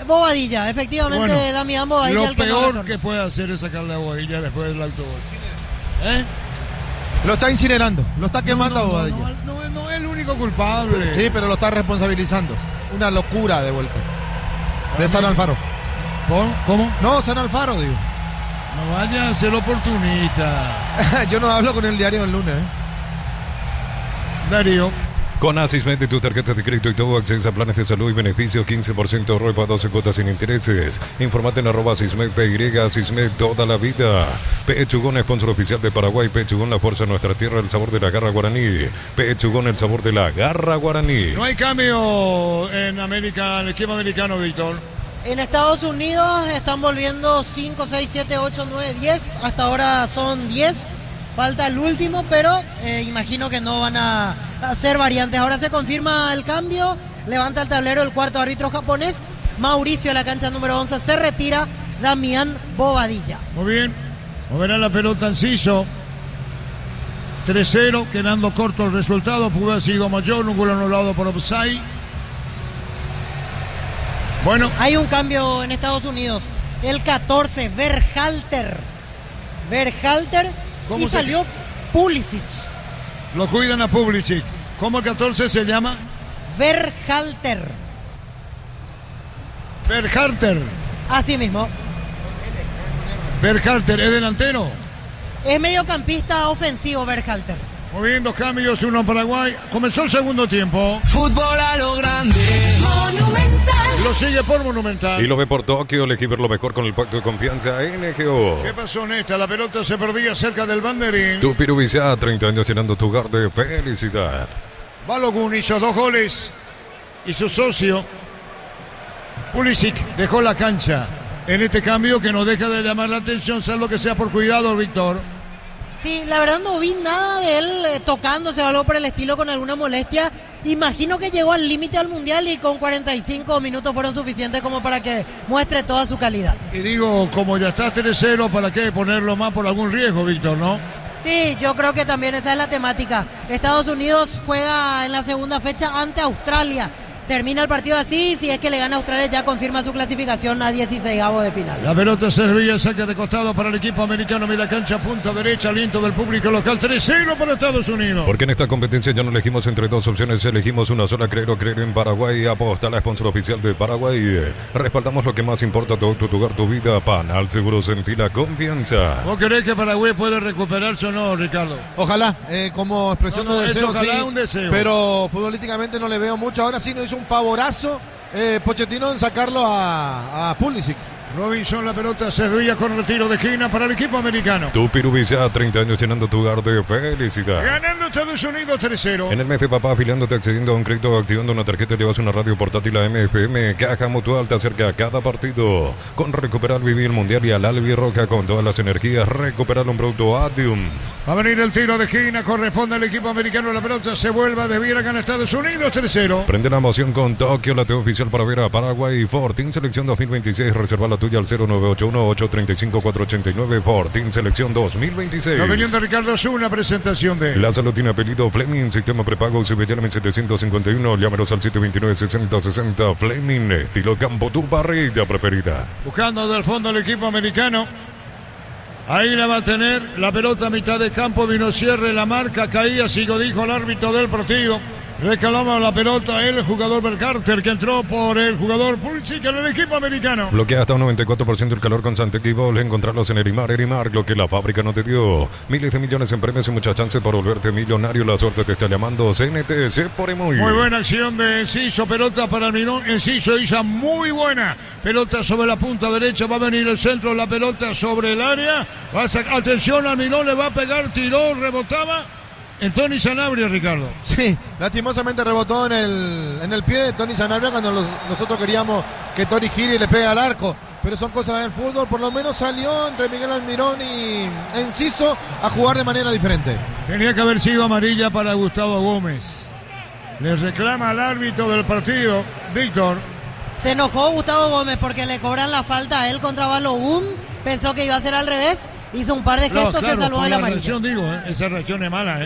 Bobadilla, efectivamente, bueno, Damián Bobadilla. Lo peor que puede hacer es sacarle a Bobadilla después del autogol. Lo está incinerando, lo está quemando a Bobadilla. No es el único culpable. Sí, pero lo está responsabilizando. Una locura de vuelta. De San Alfaro. ¿Cómo? No, San Alfaro, digo. No vaya a ser oportunista. Yo no hablo con el diario del lunes. Darío. Con Asismed y tu tarjeta de crédito y todo, acceso a planes de salud y beneficios, 15% de ahorro para 12 cuotas sin intereses. Infórmate en @Asismed PY, Asismed toda la vida. Pechugón, sponsor oficial de Paraguay. Pechugón, la fuerza de nuestra tierra, el sabor de la garra guaraní. Pechugón, el sabor de la garra guaraní. No hay cambio en América, en el equipo americano, Víctor. En Estados Unidos están volviendo 5, 6, 7, 8, 9, 10. Hasta ahora son 10. Falta el último, pero imagino que no van a hacer variantes. Ahora se confirma el cambio. Levanta el tablero el cuarto árbitro japonés. Mauricio a la cancha número 11. Se retira Damián Bobadilla. Muy bien. Moverá la pelota Enciso. 3-0, quedando corto el resultado. Pudo haber sido mayor. Un gol anulado por offside. Bueno. Hay un cambio en Estados Unidos. El 14, Berhalter. Y salió Pulisic. Lo cuidan a Pulisic. ¿Cómo el 14 se llama? Berhalter. Así mismo. Berhalter, ¿es delantero? Es mediocampista ofensivo, Berhalter. Muy bien, 2 cambios, uno en Paraguay. Comenzó el segundo tiempo. Fútbol a lo grande. Monumental. Lo sigue por Monumental. Y lo ve por Tokio, elegí ver lo mejor con el pacto de confianza NGO. ¿Qué pasó en esta? La pelota se perdía cerca del banderín. Tu Pirubizá, 30 años llenando tu hogar de felicidad. Balogun hizo 2 goles y su socio Pulisic dejó la cancha en este cambio que no deja de llamar la atención, salvo que sea por cuidado, Víctor. Sí, la verdad no vi nada de él tocándose o algo por el estilo con alguna molestia. Imagino que llegó al límite al Mundial y con 45 minutos fueron suficientes como para que muestre toda su calidad. Y digo, como ya está 3-0, ¿para qué ponerlo más por algún riesgo, Víctor, no? Sí, yo creo que también esa es la temática. Estados Unidos juega en la segunda fecha ante Australia. Termina el partido así, si es que le gana a Australia ya confirma su clasificación a 16avos de final. La pelota servilla, saque de costado para el equipo americano, media cancha, punta derecha, aliento del público local, 3-0 para Estados Unidos. Porque en esta competencia ya no elegimos entre 2 opciones, elegimos una sola, creer en Paraguay. Aposta, la sponsor oficial de Paraguay. Respaldamos lo que más importa, tu hogar, tu vida. Panal Seguro, sentí la confianza. ¿Vos creés que Paraguay puede recuperarse o no, Ricardo? Ojalá, como expresión de deseo, ojalá, sí, un deseo. Pero futbolísticamente no le veo mucho. Ahora sí nos hizo un favorazo Pochettino en sacarlo a Pulisic. Robinson, la pelota se veía con retiro de esquina para el equipo americano. Tu Pirubizá, 30 años llenando tu hogar de felicidad. Ganando Estados Unidos 3-0. En el mes de papá, afiliándote, accediendo a un crédito, activando una tarjeta, llevas una radio portátil a MFM. Caja Mutual te acerca a cada partido. Con Recuperar, vivir el Mundial y al Albirroja con todas las energías. Recuperar un producto Adium. Va a venir el tiro de esquina, corresponde al equipo americano. La pelota se vuelve a desviar acá en Estados Unidos 3-0. Prende la emoción con Tokio, la TV oficial para ver a Paraguay. Fortín Selección 2026, reserva la tuya al 0981-835-489. Fortín Selección 2026. La opinión de Ricardo es una presentación de La Salud tiene apellido Fleming, sistema prepago CBLM 751, llámenos al 729-6060. Fleming, estilo campo, tu parrilla preferida. Buscando del fondo el equipo americano. Ahí la va a tener, la pelota a mitad de campo, vino cierre, la marca, caía, sigo dijo el árbitro del partido. Recalaba la pelota el jugador Berhalter, que entró por el jugador Pulisic en el equipo americano. Bloquea hasta un 94% el calor con Santec Ball. Encontrarlos en Erimar, lo que la fábrica no te dio. Miles de millones en premios y muchas chances por volverte millonario. La suerte te está llamando. CNTC por Emoy. Muy buena acción de Enciso, pelota para el Mirón. Enciso hizo muy buena. Pelota sobre la punta derecha, va a venir el centro, la pelota sobre el área. Va a sacar, atención al Mirón, le va a pegar, tiró, rebotaba. En Tony Sanabria, Ricardo. Sí, lastimosamente rebotó en el pie de Tony Sanabria cuando nosotros queríamos que Tony gire y le pegue al arco. Pero son cosas del fútbol, por lo menos salió entre Miguel Almirón y Enciso a jugar de manera diferente. Tenía que haber sido amarilla para Gustavo Gómez. Le reclama al árbitro del partido, Víctor. Se enojó Gustavo Gómez porque le cobran la falta a él contra Balogun. Pensó que iba a ser al revés. Hizo un par de gestos, claro, se salvó de la amarilla. Esa reacción es mala,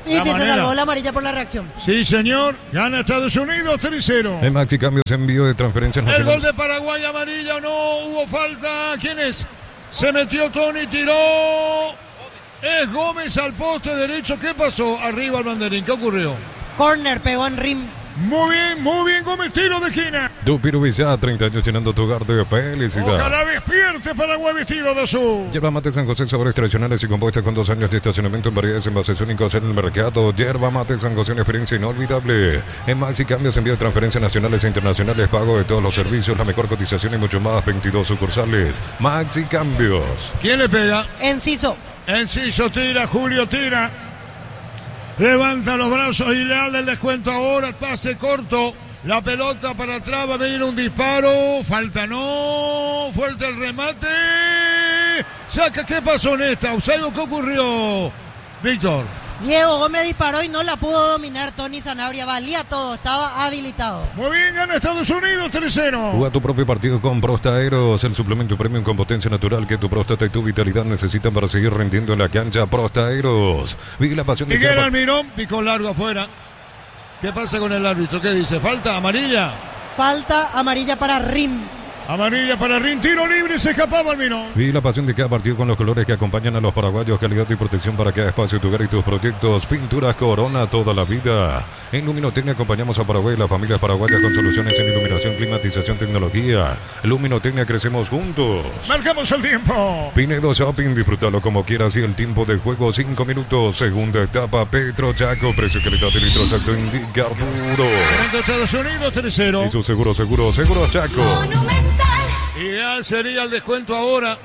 Sí, se salvó la amarilla por la reacción. Sí, señor. Gana Estados Unidos 3-0. En Maxi Cambios envío de transferencias. El gol de Paraguay, amarilla o no, hubo falta. ¿Quién es? Se metió Tony, tiró. Es Gómez al poste derecho. ¿Qué pasó? Arriba el banderín. ¿Qué ocurrió? Corner, pegó en rim. Muy bien, Gómez, tiro de esquina. Dupiro Villa, 30 años llenando tu hogar de felicidad. Ojalá despierte Paraguay vestido de azul. Yerba mate San José, sabores tradicionales y compuestas con 2 años de estacionamiento en variedades envases únicos en el mercado. Yerba mate San José, una experiencia inolvidable. En Maxi Cambios, envío de transferencias nacionales e internacionales, pago de todos los servicios, la mejor cotización y mucho más. 22 sucursales. Maxi Cambios. ¿Quién le pega? Enciso. Enciso tira, Julio tira. Levanta los brazos y le da el descuento ahora. Pase corto. La pelota para atrás. Va a venir un disparo. Falta no. Fuerte el remate. Saca. ¿Qué pasó en esta? ¿Qué ocurrió? Víctor. Diego Gómez disparó y no la pudo dominar Tony Sanabria. Valía todo. Estaba habilitado. Muy bien, gana Estados Unidos 3-0. Juega tu propio partido con Prostaeros, el suplemento premium con potencia natural que tu próstata y tu vitalidad necesitan para seguir rindiendo en la cancha. Prostaeros. Vive la pasión de Miguel Almirón, picó largo afuera. ¿Qué pasa con el árbitro? ¿Qué dice? ¿Falta? ¿Amarilla? Falta amarilla para Rim. Amarilla para Rin, tiro libre, se escapaba Almirón. Vive la pasión de cada partido con los colores que acompañan a los paraguayos, calidad y protección para cada espacio, tu hogar y tus proyectos. Pinturas Corona, toda la vida. En Luminotecnia acompañamos a Paraguay y las familias paraguayas con soluciones en iluminación, climatización, tecnología. Luminotecnia, crecemos juntos. Marcamos el tiempo. Pinedo Shopping, disfrútalo como quieras y el tiempo de juego 5 minutos. Segunda etapa, Petro Chaco, precio, calidad de litro exacto, indica Arturo. Estados Unidos 3-0. Y su seguro Chaco. Ideal sería el descuento ahora.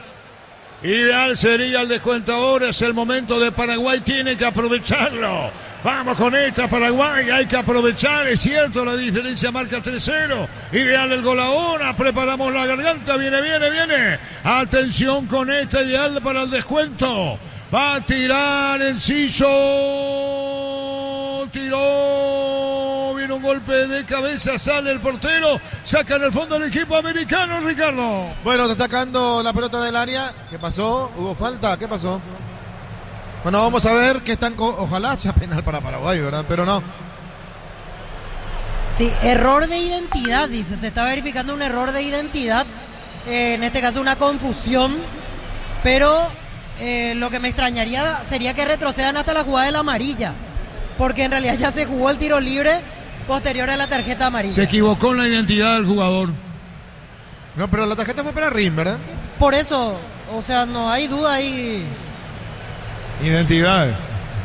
Es el momento de Paraguay. Tiene que aprovecharlo. Vamos con esta Paraguay. Hay que aprovechar. Es cierto, la diferencia marca 3-0. Ideal el gol ahora. Preparamos la garganta. Viene. Atención con esta. Ideal para el descuento. Va a tirar Enciso. Tiró. Viene un golpe de cabeza. Sale el portero. Saca en el fondo el equipo americano, Ricardo. Bueno, está sacando la pelota del área. ¿Qué pasó? ¿Hubo falta? ¿Qué pasó? Bueno, vamos a ver que están... Ojalá sea penal para Paraguay, ¿verdad? Pero no. Sí, error de identidad, dice. Se está verificando un error de identidad. En este caso una confusión. Pero lo que me extrañaría sería que retrocedan hasta la jugada de la amarilla. Porque en realidad ya se jugó el tiro libre posterior a la tarjeta amarilla. Se equivocó en la identidad del jugador. No, pero la tarjeta fue para Rim, ¿verdad? Por eso, o sea, no hay duda ahí. Identidad.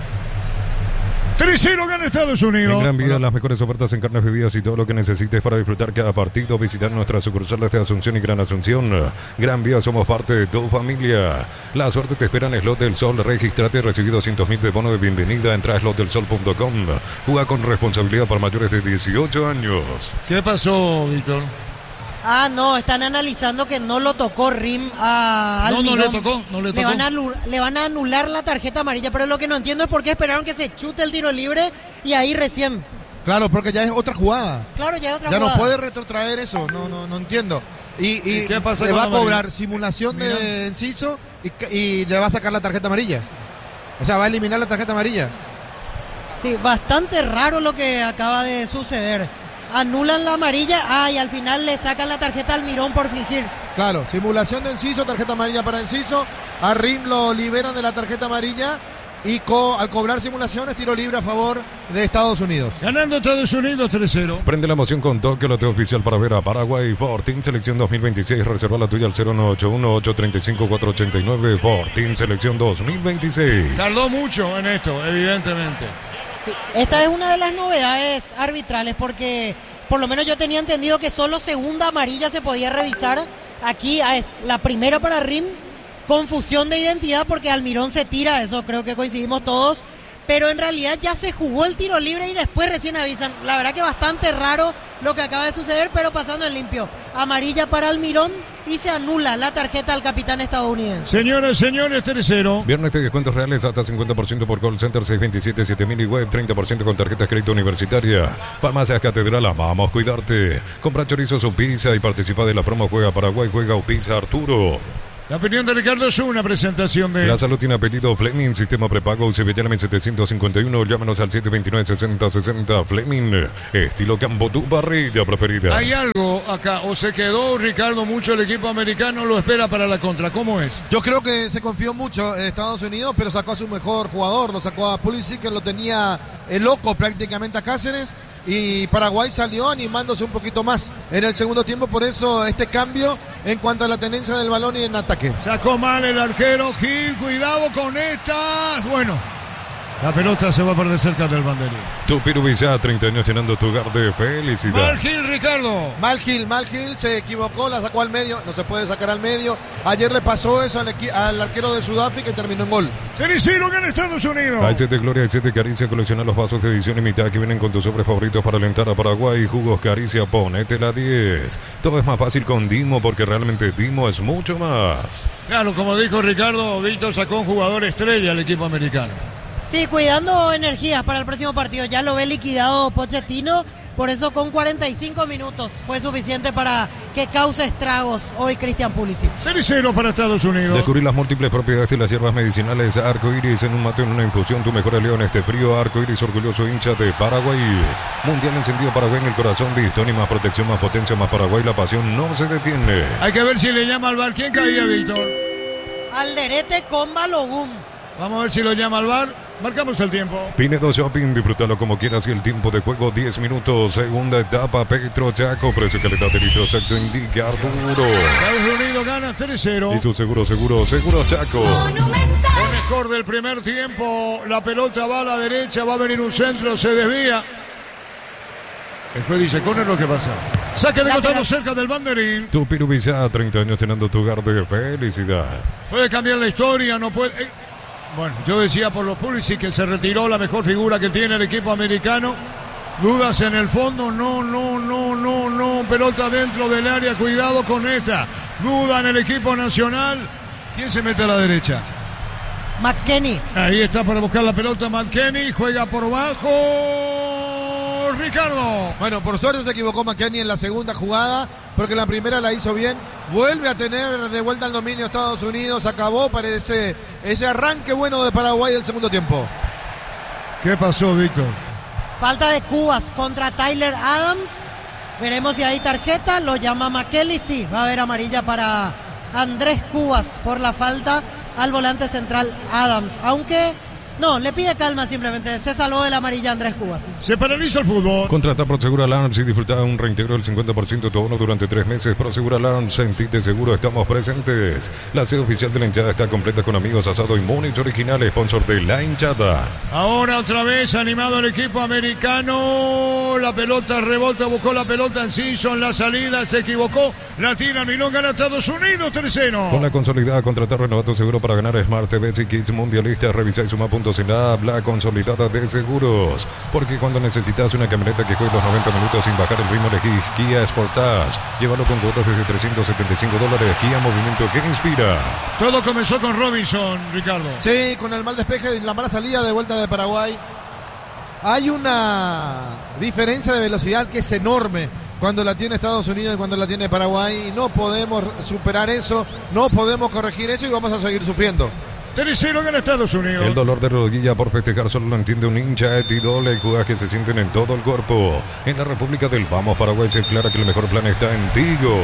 3-0 gana Estados Unidos. En Gran Vía, las mejores ofertas en carnes, bebidas y todo lo que necesites para disfrutar cada partido. Visitar nuestras sucursales de Asunción y Gran Asunción. Gran Vía, somos parte de tu familia. La suerte te espera en Slot del Sol. Regístrate y recibí 200.000 de bono de bienvenida. Entra a slotdelsol.com. Juega con responsabilidad para mayores de 18 años. ¿Qué pasó, Víctor? No, están analizando que no lo tocó Rim a Almirón. No le tocó. Le van a anular la tarjeta amarilla, pero lo que no entiendo es por qué esperaron que se chute el tiro libre y ahí recién. Claro, porque ya es otra jugada. Claro, ya es otra ya jugada. Ya no puede retrotraer eso, no entiendo. ¿Y qué pasa? Le va a cobrar simulación de Enciso y le va a sacar la tarjeta amarilla. O sea, va a eliminar la tarjeta amarilla. Sí, bastante raro lo que acaba de suceder. Anulan la amarilla, y al final le sacan la tarjeta al Almirón por fingir. Claro, simulación de Enciso, tarjeta amarilla para Enciso. A Rim lo liberan de la tarjeta amarilla y al cobrar simulaciones, tiro libre a favor de Estados Unidos. Ganando Estados Unidos 3-0. Prende la emoción con Tokio, la oficial para ver a Paraguay. Fortín Selección 2026. Reserva la tuya al 0981-835-489. Fortín Selección 2026. Tardó mucho en esto, evidentemente. Sí, esta es una de las novedades arbitrales porque por lo menos yo tenía entendido que solo segunda amarilla se podía revisar. Aquí es la primera para Rim. Confusión de identidad porque Almirón se tira, eso creo que coincidimos todos. Pero en realidad ya se jugó el tiro libre y después recién avisan. La verdad que bastante raro lo que acaba de suceder, pero pasando en limpio. Amarilla para Almirón y se anula la tarjeta al capitán estadounidense. Señoras, señores, 3-0. Viernes de descuentos reales hasta 50% por call center 627-7000 y web 30% con tarjetas crédito universitaria. Farmacias Catedral, amamos cuidarte. Compra chorizos o pizza y participa de la promo Juega Paraguay, Juega o Pizza Arturo. La opinión de Ricardo es una presentación de... La salud tiene apellido Fleming, sistema prepago UCB, llame 751, llámanos al 729-6060. Fleming, estilo campo, tu parrilla preferida. Hay algo acá, o se quedó Ricardo mucho el equipo americano, lo espera para la contra, ¿cómo es? Yo creo que se confió mucho en Estados Unidos, pero sacó a su mejor jugador, lo sacó a Pulisic, que lo tenía loco prácticamente a Cáceres, y Paraguay salió animándose un poquito más en el segundo tiempo, por eso este cambio en cuanto a la tenencia del balón y en ataque. Sacó mal el arquero Gil, cuidado con estas. Bueno, la pelota se va a perder cerca del banderín. Tupiru Villa, 30 años llenando tu hogar de felicidad. Mal Gil, Ricardo. Mal Gil se equivocó, la sacó al medio, no se puede sacar al medio. Ayer le pasó eso al arquero de Sudáfrica y terminó en gol. Cenicero gana Estados Unidos. Hay 7 Gloria, hay 7 Caricia, colecciona los vasos de edición limitada que vienen con tus sobres favoritos para alentar a Paraguay. Jugos Caricia, ponete la 10. Todo es más fácil con Dimo porque realmente Dimo es mucho más. Claro, como dijo Ricardo, Víctor sacó un jugador estrella al equipo americano. Sí, cuidando energías para el próximo partido. Ya lo ve liquidado Pochettino. Por eso con 45 minutos fue suficiente para que cause estragos hoy Christian Pulisic. Cenicero para Estados Unidos. Descubrir las múltiples propiedades de las hierbas medicinales Arcoiris en un mate, en una infusión. Tu mejor aliado en este frío. Arcoiris, orgulloso hincha de Paraguay. Mundial encendido Paraguay en el corazón. Bistoni, más protección, más potencia, más Paraguay. La pasión no se detiene. Hay que ver si le llama al VAR. ¿Quién caía, Víctor? Alderete con Balogun. Vamos a ver si lo llama al VAR. Marcamos el tiempo. Pinedo Shopping, disfrútalo como quieras y el tiempo de juego 10 minutos. Segunda etapa, Petro Chaco, precio calidad de litro exacto indica Arturo. Estados Unidos gana 3-0. Y su seguro Chaco. Lo mejor del primer tiempo, la pelota va a la derecha, va a venir un centro, se desvía. El juez dice, ¿con lo que pasa? Saque de costado cerca del banderín. Tupiru Villa, 30 años llenando tu hogar de felicidad. Puede cambiar la historia, no puede... Bueno, yo decía por los Pulisic que se retiró la mejor figura que tiene el equipo americano. Dudas en el fondo, no. Pelota dentro del área, cuidado con esta. Duda en el equipo nacional. ¿Quién se mete a la derecha? McKennie. Ahí está para buscar la pelota McKennie. Juega por bajo. Ricardo. Bueno, por suerte se equivocó McKennie en la segunda jugada, porque la primera la hizo bien. Vuelve a tener de vuelta el dominio Estados Unidos. Acabó, parece, ese arranque bueno de Paraguay del segundo tiempo. ¿Qué pasó, Víctor? Falta de Cubas contra Tyler Adams. Veremos si hay tarjeta. Lo llama McKennie. Sí, va a haber amarilla para Andrés Cubas por la falta al volante central Adams. Aunque... no, le pide calma simplemente. Se salvó de la amarilla Andrés Cubas. Se paraliza el fútbol. Contrata Prosegur Alarms y disfruta un reintegro del 50% de tu bono durante 3 meses. Prosegur Alarms, sentite seguro, estamos presentes. La sede oficial de la hinchada está completa con amigos, asado y Múnich original, sponsor de la hinchada. Ahora otra vez animado el equipo americano. La pelota rebota, buscó la pelota en Season, la salida, se equivocó. La tira Milón, gana Estados Unidos 3-0. Con la consolidada, contratar renovato seguro para ganar Smart TVs y Kits mundialistas. Revisa y suma puntos en la app, la consolidada de seguros. Porque cuando necesitas una camioneta que juegue los 90 minutos sin bajar el ritmo, elegís Kia Sportage. Llévalo con cuotas desde $375. Kia, movimiento que inspira. Todo comenzó con Robinson, Ricardo. Sí, con el mal despeje y la mala salida de vuelta de Paraguay. Hay una diferencia de velocidad que es enorme cuando la tiene Estados Unidos y cuando la tiene Paraguay. No podemos superar eso, no podemos corregir eso y vamos a seguir sufriendo. 3-0 gana Estados Unidos. El dolor de rodilla por festejar solo lo entiende un hincha etidole. Jugas que se sienten en todo el cuerpo. En la República del Vamos Paraguay se aclara que el mejor plan está en Tigo.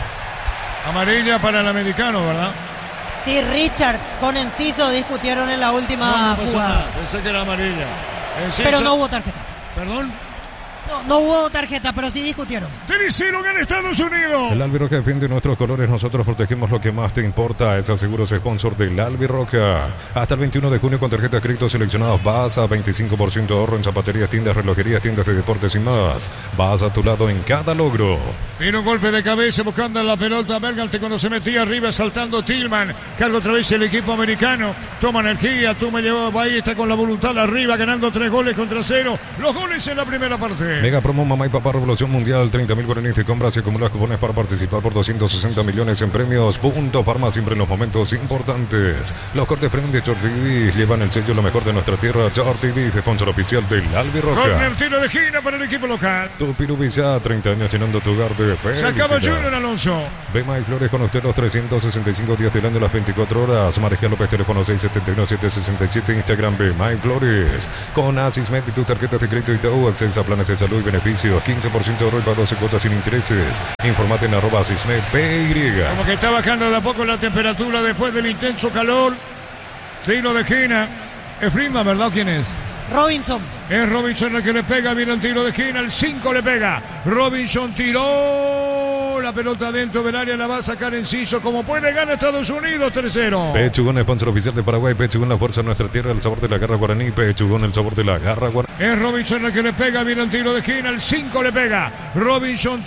Amarilla para el americano, ¿verdad? Sí, Richards con Enciso discutieron en la última jugada. Pensé que era amarilla. Enciso. Pero no hubo tarjeta. ¿Perdón? No hubo tarjeta, pero sí discutieron. 3-0 gana Estados Unidos. El Albirroja defiende nuestros colores, nosotros protegemos lo que más te importa. Es Seguros sponsor del Albirroja. Hasta el 21 de junio con tarjetas crédito seleccionadas vas a 25% de ahorro en zapaterías, tiendas, relojerías, tiendas de deportes y más. Vas a tu lado en cada logro. Vino un golpe de cabeza buscando la pelota. Bergante cuando se metía arriba saltando Tillman. Carga otra vez el equipo americano. Toma energía, tú me llevas ahí, está con la voluntad arriba, ganando 3 goles contra 0. Los goles en la primera parte. Chile. Mega promo Mamá y Papá Revolución Mundial, 30.000 guaraníes de compras y acumulas cupones para participar por 260 millones en premios. Punto Farma, siempre en los momentos importantes. Los cortes premium de Short TV llevan el sello lo mejor de nuestra tierra. Short TV, sponsor oficial del Albirroja. Corner, tiro de esquina para el equipo local. Tu Pirubilla, 30 años llenando tu hogar de felicidad. Se acaba Junior Alonso. Bema y Flores con usted los 365 días del año, las 24 horas. Mariscal López, teléfono 671-767, Instagram Bema y Flores. Con Asismed y tus tarjetas de crédito y todo, acceso a planes de salud y beneficios. 15% de ahorro para 12 cuotas sin intereses. Informate en @Asismed PY. Como que está bajando de a poco la temperatura después del intenso calor. Tiro de esquina. Es Friedman, ¿verdad? ¿Quién es? Robinson. Es Robinson el que le pega, viene el tiro de esquina, el 5 le pega. Robinson tiró la pelota dentro del área, la va a sacar Enciso. Como puede, gana Estados Unidos 3-0. Pechugón, sponsor oficial de Paraguay. Pechugón, la fuerza de nuestra tierra, el sabor de la garra guaraní. Pechugón, el sabor de la garra guaraní. Es Robinson el que le pega, viene el tiro de esquina, el 5 le pega. Robinson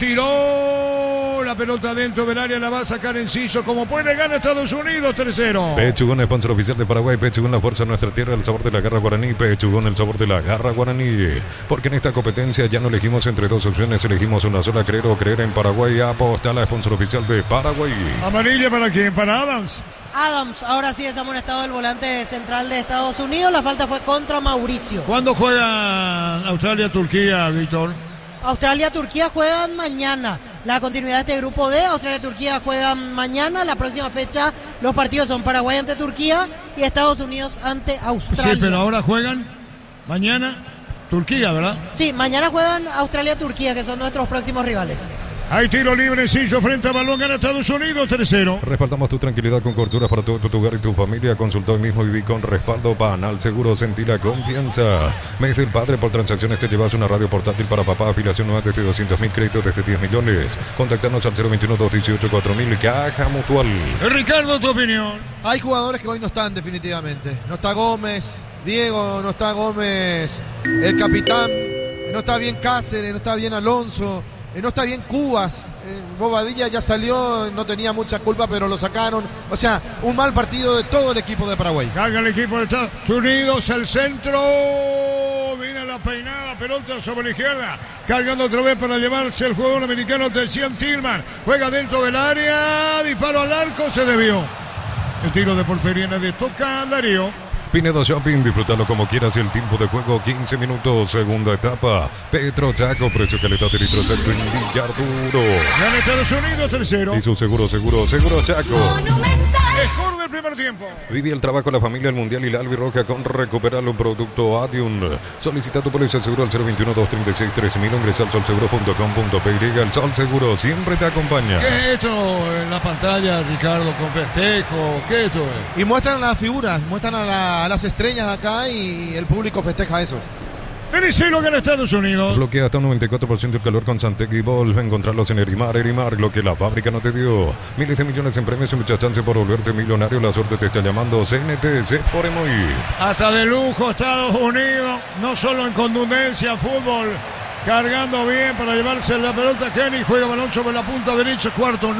tiró la pelota dentro del área, la va a sacar Enciso. Como puede, gana Estados Unidos 3-0. Pechugón, sponsor oficial de Paraguay. Pechugón, la fuerza de nuestra tierra, el sabor de la garra guaraní. Pechugón, el sabor de la garra guaraní. Porque en esta competencia ya no elegimos entre dos opciones, elegimos una sola: creer o creer en Paraguay. Aposta, la sponsor oficial de Paraguay. ¿Amarilla para quién? ¿Para Adams? Adams, ahora sí es amonestado el volante central de Estados Unidos. La falta fue contra Mauricio. ¿Cuándo juega Australia-Turquía, Víctor? Australia-Turquía juegan mañana. La continuidad de este grupo D, Australia-Turquía juegan mañana. La próxima fecha, los partidos son Paraguay ante Turquía y Estados Unidos ante Australia. Sí, pero ahora juegan mañana Turquía, ¿verdad? Sí, mañana juegan Australia-Turquía, que son nuestros próximos rivales. Hay tiro libre, Enciso frente a balón, gana Estados Unidos 3-0. Respaldamos tu tranquilidad con coberturas para todo tu hogar y tu familia. Consulta hoy mismo y viví con respaldo Banal Seguro, sentí la confianza. Mes del Padre, por transacciones te llevas una radio portátil para papá, afiliación nueva desde 200.000, créditos desde 10 millones. Contactanos al 021-218-4000, Caja Mutual. Ricardo, tu opinión. Hay jugadores que hoy no están definitivamente. No está Gómez, Diego, no está Gómez, el capitán, no está bien Cáceres, no está bien Alonso. No está bien Cubas, Bobadilla ya salió, no tenía mucha culpa, pero lo sacaron. O sea, un mal partido de todo el equipo de Paraguay. Carga el equipo de Estados Unidos, el centro. Viene la peinada, pelota sobre la izquierda. Cargando otra vez para llevarse el jugador americano de Sean Tillman. Juega dentro del área, disparo al arco, se debió. El tiro de portería de Toca Darío. Pinedo Shopping, disfrútalo como quieras y el tiempo de juego 15 minutos, segunda etapa. Petro Chaco, precio calidad de litro exacto en Villarduro. Gana Estados Unidos 3-0. Y su seguro Chaco. Mejor del primer tiempo. Vive el trabajo, la familia, el mundial y la albirroja con recuperar un producto Adium. Solicita tu póliza de seguro al 021-236-3000 o ingresa al solseguro.com.py. El Sol Seguro siempre te acompaña. ¿Qué es esto en la pantalla, Ricardo, con festejo? ¿Qué es esto? Y muestran las figuras, muestran a las estrellas acá y el público festeja eso. 3-0 gana Estados Unidos. Bloquea hasta un 94% el calor con Santec y Volve. Encontrarlos en Erimar, lo que la fábrica no te dio. Miles de millones en premios y mucha chance por volverte millonario. La suerte te está llamando. CNTC por Emoy. Hasta de lujo Estados Unidos, no solo en contundencia, fútbol. Cargando bien para llevarse la pelota. Kenny juega balón sobre la punta derecha. Cuarto.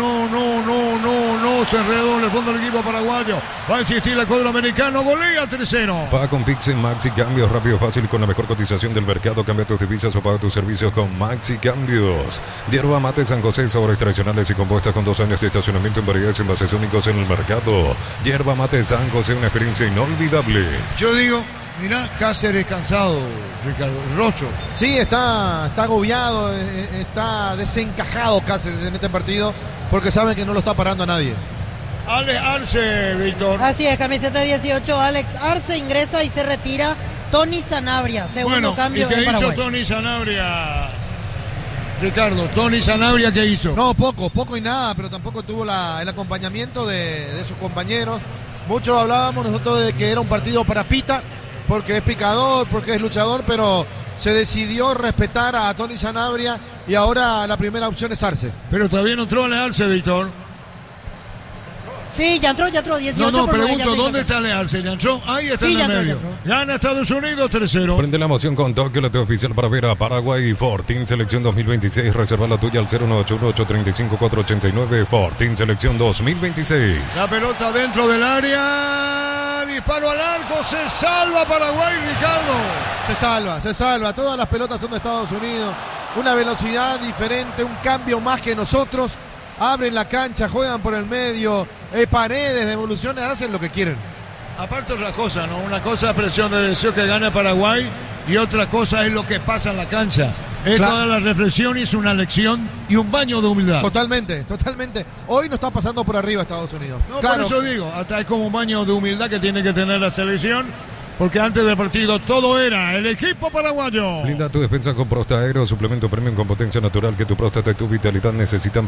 No. Se enredó en el fondo del equipo paraguayo. Va a insistir el cuadro americano. Golea 3-0. Paga con Pix en Maxi Cambios. Rápido, fácil con la mejor cotización del mercado. Cambia tus divisas o paga tus servicios con Maxi Cambios. Yerba Mate San José. Sabores tradicionales y compuestas con 2 años de estacionamiento en variedades y envases únicos en el mercado. Yerba Mate San José. Una experiencia inolvidable. Yo digo, mirá, Cáceres cansado, Ricardo. Rocho. Sí, está agobiado, está desencajado Cáceres en este partido porque saben que no lo está parando a nadie. Alex Arce, Víctor. Así es, camiseta 18, Alex Arce ingresa y se retira Tony Sanabria, segundo cambio ¿y qué en Paraguay. hizo Tony Sanabria? Ricardo, Tony Sanabria, ¿qué hizo? No, poco y nada, pero tampoco tuvo el acompañamiento de sus compañeros. Muchos hablábamos nosotros de que era un partido para Pita, porque es picador, porque es luchador, pero se decidió respetar a Tony Sanabria y ahora la primera opción es Arce. Pero todavía no entró Arce, Víctor. Sí, ya entró 18. No, pregunto, ¿dónde está Arce? ¿Ya entró? Ahí está sí, en el medio. Gana Estados Unidos 3-0. Prende la emoción con Tokio, la oficial para ver a Paraguay. Fortín Selección 2026. Reserva la tuya al 091-835-489. Fortín Selección 2026. La pelota dentro del área. disparo al arco, se salva Paraguay, Ricardo. Se salva. Todas las pelotas son de Estados Unidos. Una velocidad diferente, un cambio más que nosotros. Abren la cancha, juegan por el medio, paredes, devoluciones, hacen lo que quieren. Aparte otra cosa, ¿no? Una cosa es presión de deseo que gane Paraguay y otra cosa es lo que pasa en la cancha. Toda la reflexión es una lección y un baño de humildad. Totalmente. Hoy no está pasando por arriba Estados Unidos. No, claro. por eso digo, hasta es como un baño de humildad que tiene que tener la selección, porque antes del partido todo era el equipo paraguayo. Blinda tu despensa con Prosta Aero, suplemento premium con potencia natural que tu próstata y tu vitalidad necesitan.